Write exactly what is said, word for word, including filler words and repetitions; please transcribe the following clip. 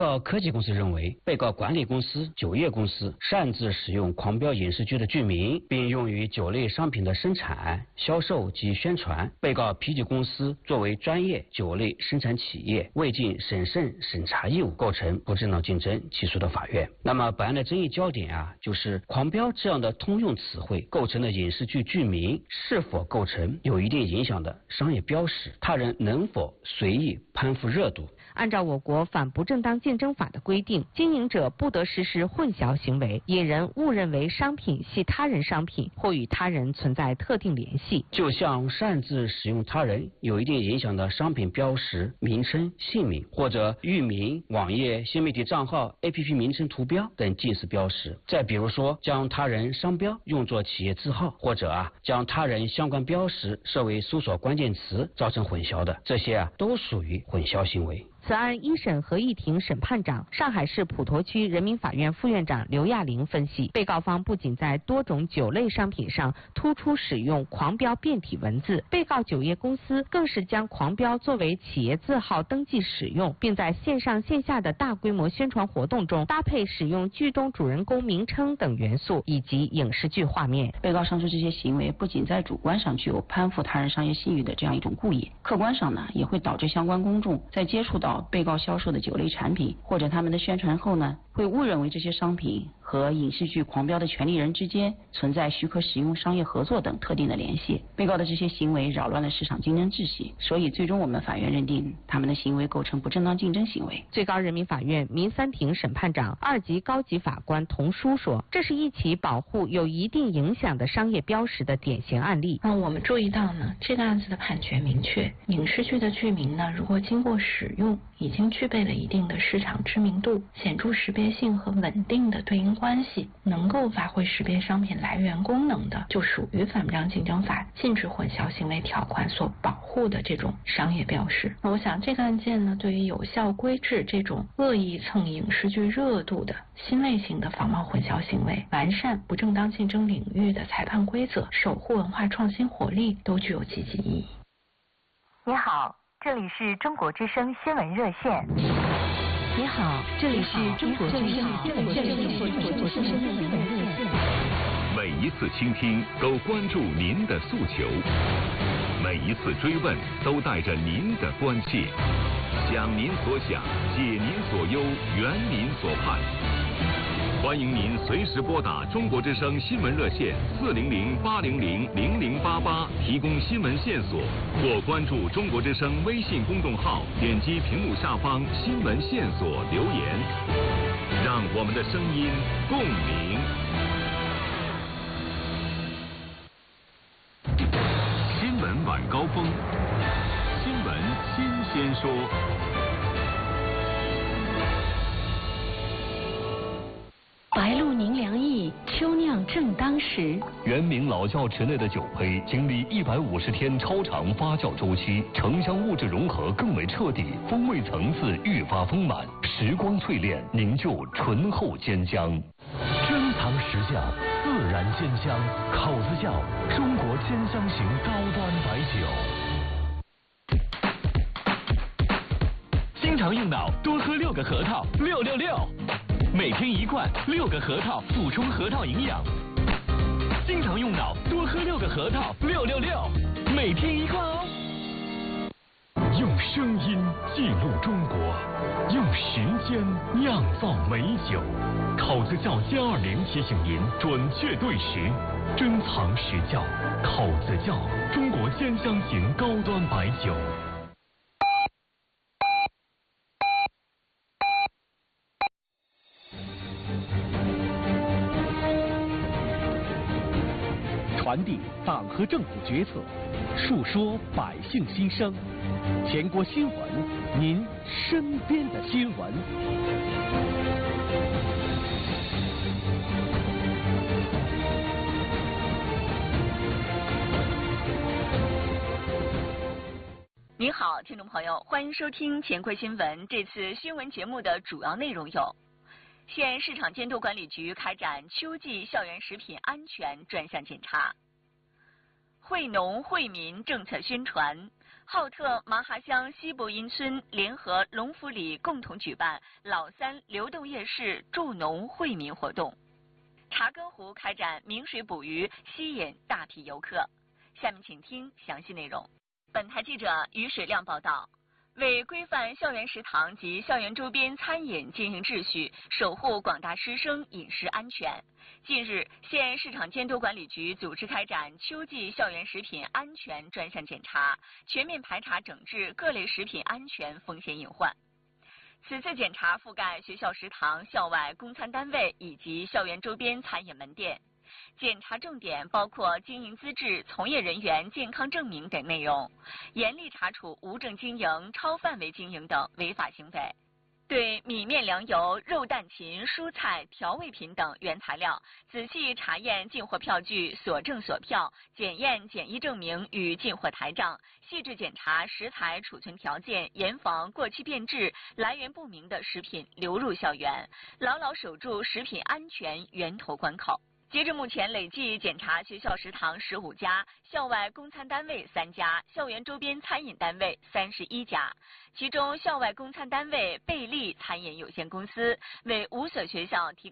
被告科技公司认为，被告管理公司、酒业公司擅自使用狂飙影视剧的剧名，并用于酒类商品的生产、销售及宣传。被告啤酒公司作为专业酒类生产企业，未尽审慎审查义务，构成不正当竞争，起诉的法院。那么本案的争议焦点啊，就是狂飙这样的通用词汇构成的影视剧剧名是否构成有一定影响的商业标识，他人能否随意攀附热度。 按照我国反不正当竞争法的规定，经营者不得实施混淆行为，引人误认为商品系他人商品，或与他人存在特定联系。 就像擅自使用他人有一定影响的商品标识、名称、姓名，或者域名、网页、新媒体账号、A P P 名称、图标等近似标识。再比如说，将他人商标用作企业字号，或者啊将他人相关标识设为搜索关键词，造成混淆的，这些啊都属于混淆行为。 此案一审合议庭审判长、上海市普陀区人民法院副院长刘亚玲分析，被告方不仅在多种酒类商品上突出使用狂飙变体文字，被告酒业公司更是将狂飙作为企业字号登记使用，并在线上线下的大规模宣传活动中搭配使用剧中主人公名称等元素以及影视剧画面。 被告上述这些行为不仅在主观上具有攀附他人商业信誉的这样一种故意，客观上呢也会导致相关公众在接触到被告销售的酒类产品或者他们的宣传后呢，会误认为这些商品和影视剧狂飙的权利人之间存在许可使用商业合作等特定的联系。被告的这些行为扰乱了市场竞争秩序，所以最终我们法院认定他们的行为构成不正当竞争行为。 最高人民法院民三庭审判长、二级高级法官童书说，这是一起保护有一定影响的商业标识的典型案例。 那我们注意到呢，这个案子的判决明确，影视剧的剧名呢，如果经过使用，已经具备了一定的市场知名度、显著识别性和稳定的对应关系，能够发挥识别商品来源功能的，就属于反不正当竞争法禁止混淆行为条款所保护的这种商业标识。那我想这个案件呢，对于有效规制这种恶意蹭影视剧热度的新类型的仿冒混淆行为，完善不正当竞争领域的裁判规则，守护文化创新活力，都具有积极意义。 你好，这里是中国之声新闻热线。 你好，这里是中国之声新闻热线。 每一次倾听都关注您的诉求，每一次追问都带着您的关切，想您所想，解您所忧，圆您所盼。欢迎您随时拨打中国之声新闻热线四零零八零零零零八八提供新闻线索，或关注中国之声微信公众号，点击屏幕下方新闻线索留言，让我们的声音共鸣。新闻晚高峰，新闻新鲜说。 白露宁凉意，秋酿正当时。 原名老窖池内的酒胚经历一百五十天超长发酵周期，城乡物质融合更为彻底，风味层次愈发丰满，时光淬炼凝就醇厚坚浆。珍藏实窖，自然坚香，口子窖，中国坚香型高端白酒。 经常用脑，多喝六个核桃，六六六。每天一罐，六个核桃，补充核桃营养。经常用脑，多喝六个核桃，六六六。每天一罐哦。 用声音记录中国，用时间酿造美酒。口子窖歼二零提醒您准确对时，珍藏实窖。口子窖，中国坚香型高端白酒。 传递党和政府决策，述说百姓心声。全国新闻，您身边的新闻。 你好，听众朋友，欢迎收听乾坤新闻。这次新闻节目的主要内容有：县市场监督管理局开展秋季校园食品安全专项检查；惠农惠民政策宣传， 浩特麻哈乡西博音村联合龙福里共同举办老三流动夜市助农惠民活动。查根湖开展明水捕鱼，吸引大批游客。下面请听详细内容。本台记者于水亮报道。为规范校园食堂及校园周边餐饮经营秩序，守护广大师生饮食安全，近日，县市场监督管理局组织开展秋季校园食品安全专项检查，全面排查整治各类食品安全风险隐患。此次检查覆盖学校食堂、校外供餐单位以及校园周边餐饮门店。检查重点包括经营资质、从业人员健康证明等内容，严厉查处无证经营、超范围经营等违法行为。对米面粮油、肉蛋禽、蔬菜、调味品等原材料，仔细查验进货票据、所证所票，检验检疫证明与进货台账，细致检查食材储存条件，严防过期变质、来源不明的食品流入校园，牢牢守住食品安全源头关口。截至目前，累计检查学校食堂十五家，校外供餐单位三家，校园周边餐饮单位三十一家。其中，校外供餐单位贝利餐饮有限公司为五所学校提